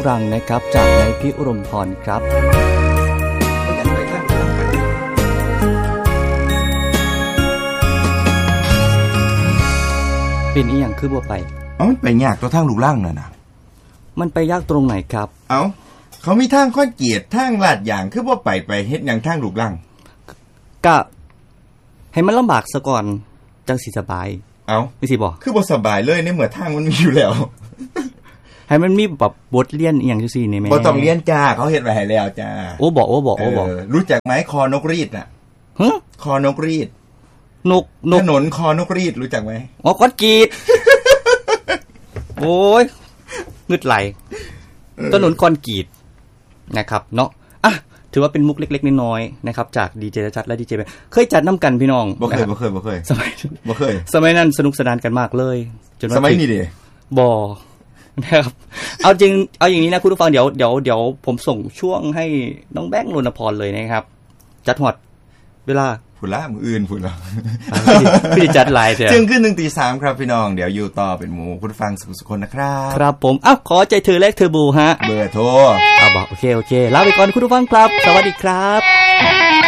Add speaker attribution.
Speaker 1: รังนะครับจากในพิอุรมพรครับเป็นอีหยังคือบ่ไป
Speaker 2: มันไปยากตัวทางลูกลังน่ะนะ
Speaker 1: มันไปยากตรงไหนครับ
Speaker 2: เขามีทางคอนกรีตทางลาดยางคือบ่ไปเฮ็ดหยังทางลูกลัง
Speaker 1: ก็ให้มันลำบากซะก่อนจังสิสบายมีสิบ่
Speaker 2: คือบ่สบายเลยในเมื่อทางมันมีอยู่แล้ว
Speaker 1: ให้มันมีแบบบทเรียนอีหยังจังซี่นี่แม่
Speaker 2: บ่ต้องเรียนจ้าเขาเฮ็ดไว้ให้แล้วจ้า
Speaker 1: โอ้บอก
Speaker 2: รู้จักไหมคอนกรีดน่ะคอนกรีดถนนคอนกรีดรู้จักไหม
Speaker 1: คอนกรีตโอ้ยงึดไหลถนนคอนกรีตนะครับเนาะถือว่าเป็นมุกเล็กๆน้อยๆนะครับจากดีเจชัดและดีเจแบเคยจัดน้ำกันพี่น้อง
Speaker 2: บ่เคยส
Speaker 1: มัยนั้นสนุกสนานกันมากเลย
Speaker 2: จนสมัยนี้ดิ
Speaker 1: บ่นะครับเอาจริงเอาอย่างนี้นะคุณผู้ฟังเดี๋ยวผมส่งช่วงให้น้องแบงค์นนทพรเลยนะครับจัดฮอดเวลา
Speaker 2: พุ่นละมื้ออื่นพุ่นละ
Speaker 1: พี่จัดไลน์เถอะ
Speaker 2: จึงขึ้น 1:03 ครับพี่น้องเดี๋ยวอยู่ต่อเป็นหมู่คุณฟังสุขคนนะครับ
Speaker 1: ครับผมขอใจเธอแลกเทอร์โบฮะ
Speaker 2: เบอร์โทร
Speaker 1: บอกโอเคลาไปก่อนคุณผู้ฟังครับสวัสดีครับ